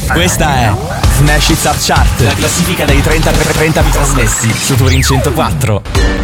Questa è Smash It Up Chart, la classifica dei 30 più trasmessi su Turin 104.